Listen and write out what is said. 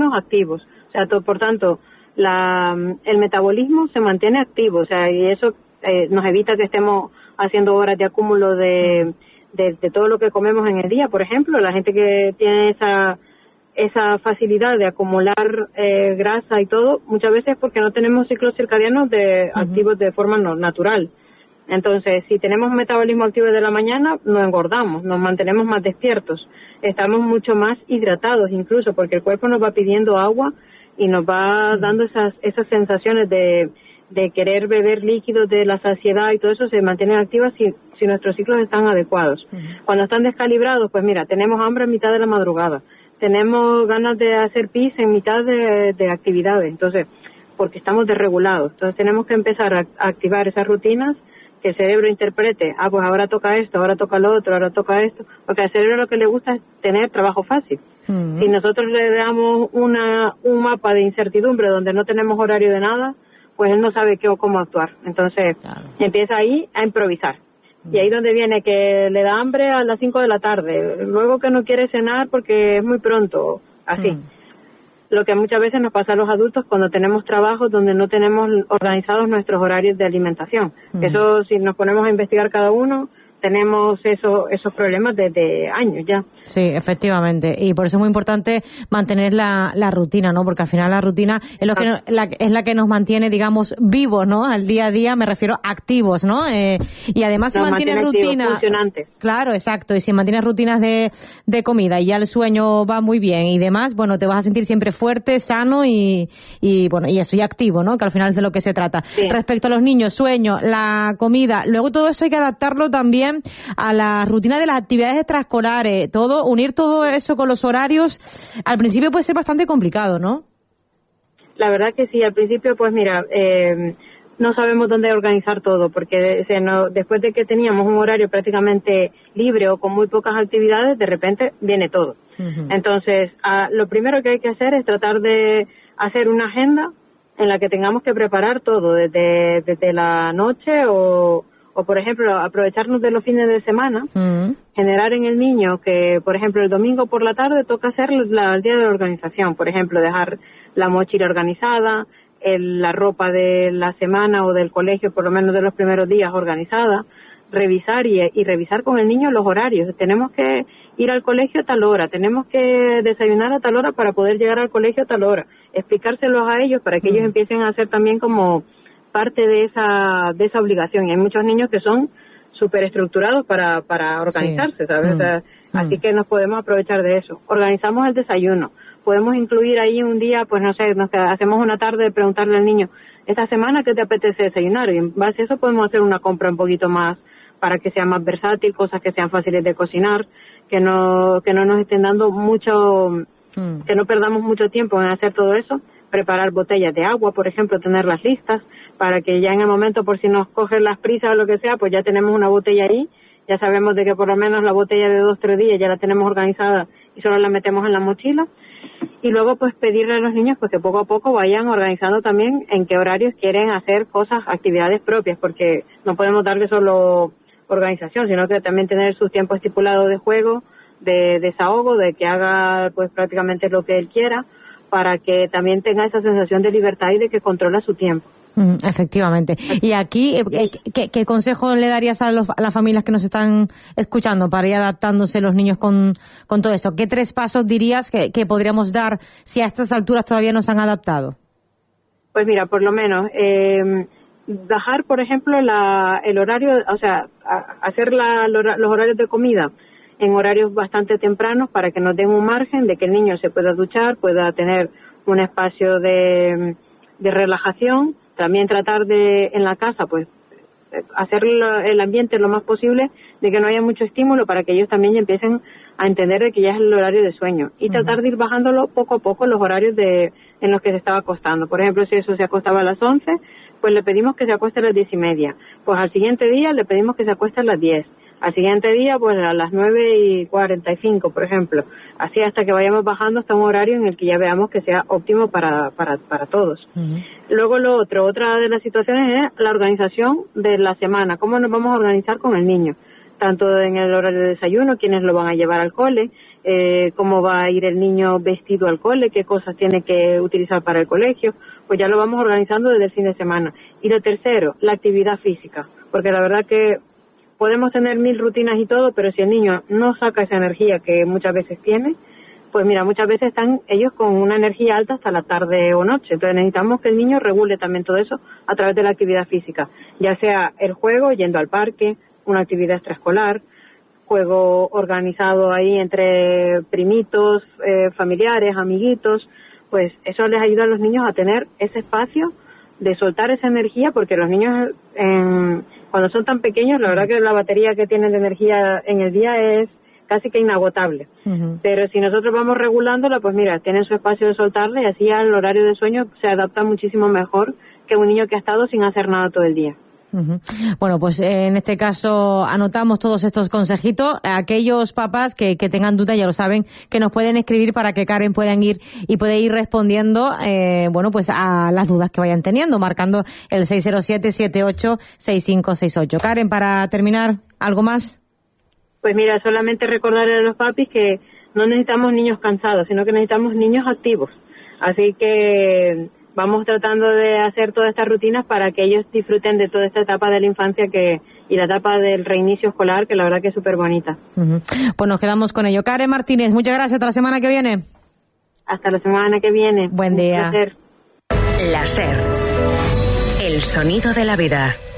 menos activos. O sea, por tanto, el metabolismo se mantiene activo, o sea, y eso nos evita que estemos haciendo horas de acúmulo de todo lo que comemos en el día. Por ejemplo, la gente que tiene esa facilidad de acumular grasa y todo, muchas veces porque no tenemos ciclos circadianos activos de forma natural. Entonces, si tenemos un metabolismo activo de la mañana, no engordamos, nos mantenemos más despiertos, estamos mucho más hidratados incluso, porque el cuerpo nos va pidiendo agua y nos va dando esas sensaciones de querer beber líquidos, de la saciedad, y todo eso se mantiene activo si nuestros ciclos están adecuados. Cuando están descalibrados, pues mira, tenemos hambre en mitad de la madrugada, tenemos ganas de hacer pis en mitad de actividades, entonces, porque estamos desregulados. Entonces tenemos que empezar a activar esas rutinas, que el cerebro interprete, pues ahora toca esto, ahora toca lo otro, ahora toca esto, porque al cerebro lo que le gusta es tener trabajo fácil. Si nosotros le damos un mapa de incertidumbre donde no tenemos horario de nada, pues él no sabe qué o cómo actuar. Entonces empieza ahí a improvisar. Y ahí donde viene que le da hambre a las 5 de la tarde, luego que no quiere cenar porque es muy pronto, así. Lo que muchas veces nos pasa a los adultos cuando tenemos trabajos donde no tenemos organizados nuestros horarios de alimentación. Eso, si nos ponemos a investigar cada uno, tenemos esos problemas desde años ya. Sí, efectivamente. Y por eso es muy importante mantener la rutina, ¿no? Porque al final la rutina es lo que es la que nos mantiene, digamos, vivos, ¿no? Al día a día, me refiero activos, ¿no? Y además si mantienes rutina, funcionantes. Claro, exacto. Y si mantienes rutinas de comida y ya el sueño va muy bien y demás, bueno, te vas a sentir siempre fuerte, sano y bueno, y eso, y activo, ¿no? Que al final es de lo que se trata. Sí. Respecto a los niños, sueño, la comida, luego todo eso hay que adaptarlo también a la rutina de las actividades extraescolares, unir todo eso con los horarios, al principio puede ser bastante complicado, ¿no? La verdad que sí, al principio, pues mira, no sabemos dónde organizar todo, porque después de que teníamos un horario prácticamente libre o con muy pocas actividades, de repente viene todo. Entonces, lo primero que hay que hacer es tratar de hacer una agenda en la que tengamos que preparar todo, desde la noche o por ejemplo, aprovecharnos de los fines de semana, generar en el niño que, por ejemplo, el domingo por la tarde toca hacer el día de la organización, por ejemplo, dejar la mochila organizada, la ropa de la semana o del colegio, por lo menos de los primeros días, organizada, revisar y revisar con el niño los horarios. Tenemos que ir al colegio a tal hora, tenemos que desayunar a tal hora para poder llegar al colegio a tal hora, explicárselos a ellos para que ellos empiecen a hacer también como parte de esa obligación. Y hay muchos niños que son súper estructurados para organizarse, ¿sabes? O sea, así que nos podemos aprovechar de eso. Organizamos el desayuno. Podemos incluir ahí un día, pues no sé, hacemos una tarde de preguntarle al niño, esta semana, ¿qué te apetece desayunar? Y en base a eso podemos hacer una compra un poquito más para que sea más versátil, cosas que sean fáciles de cocinar, que no nos estén dando mucho, que no perdamos mucho tiempo en hacer todo eso. Preparar botellas de agua, por ejemplo, tenerlas listas, para que ya en el momento, por si nos cogen las prisas o lo que sea, pues ya tenemos una botella ahí, ya sabemos de que por lo menos la botella de 2-3 días ya la tenemos organizada y solo la metemos en la mochila. Y luego pues pedirle a los niños pues que poco a poco vayan organizando también en qué horarios quieren hacer cosas, actividades propias, porque no podemos darle solo organización, sino que también tener sus tiempos estipulados de juego, de desahogo, de que haga pues prácticamente lo que él quiera, para que también tenga esa sensación de libertad y de que controla su tiempo. Efectivamente. Y aquí, ¿qué consejo le darías a las familias que nos están escuchando para ir adaptándose los niños con todo esto? ¿Qué 3 pasos dirías que podríamos dar si a estas alturas todavía no se han adaptado? Pues mira, por lo menos, bajar, por ejemplo, el horario, o sea, hacer los horarios de comida en horarios bastante tempranos para que nos den un margen de que el niño se pueda duchar, pueda tener un espacio de relajación. También tratar de, en la casa, pues, hacer el ambiente lo más posible de que no haya mucho estímulo para que ellos también ya empiecen a entender de que ya es el horario de sueño. Y tratar de ir bajándolo poco a poco los horarios en los que se estaba acostando. Por ejemplo, si eso se acostaba a las 11, pues le pedimos que se acueste a las 10:30. Pues al siguiente día le pedimos que se acueste a las 10. Al siguiente día, pues a las 9:45, por ejemplo. Así hasta que vayamos bajando hasta un horario en el que ya veamos que sea óptimo para todos. Luego otra de las situaciones es la organización de la semana. ¿Cómo nos vamos a organizar con el niño? Tanto en el horario de desayuno, quiénes lo van a llevar al cole, cómo va a ir el niño vestido al cole, qué cosas tiene que utilizar para el colegio, pues ya lo vamos organizando desde el fin de semana. Y lo tercero, la actividad física, porque la verdad que podemos tener 1000 rutinas y todo, pero si el niño no saca esa energía que muchas veces tiene, pues mira, muchas veces están ellos con una energía alta hasta la tarde o noche. Entonces necesitamos que el niño regule también todo eso a través de la actividad física, ya sea el juego, yendo al parque, una actividad extraescolar, juego organizado ahí entre primitos, familiares, amiguitos, pues eso les ayuda a los niños a tener ese espacio de soltar esa energía, porque los niños cuando son tan pequeños, la verdad que la batería que tienen de energía en el día es casi que inagotable. Uh-huh. Pero si nosotros vamos regulándola, pues mira, tienen su espacio de soltarla y así al horario de sueño se adapta muchísimo mejor que un niño que ha estado sin hacer nada todo el día. Uh-huh. Bueno, pues en este caso anotamos todos estos consejitos. Aquellos papás que tengan dudas, ya lo saben, que nos pueden escribir para que Karen pueda ir respondiendo, bueno, pues a las dudas que vayan teniendo, marcando el 607-78-6568. Karen, para terminar, ¿algo más? Pues mira, solamente recordarle a los papis que no necesitamos niños cansados, sino que necesitamos niños activos. Así que vamos tratando de hacer todas estas rutinas para que ellos disfruten de toda esta etapa de la infancia y la etapa del reinicio escolar, que la verdad que es súper bonita. Uh-huh. Pues nos quedamos con ello. Karen Martínez, muchas gracias. Hasta la semana que viene. Hasta la semana que viene. Buen día. La SER, el sonido de la vida.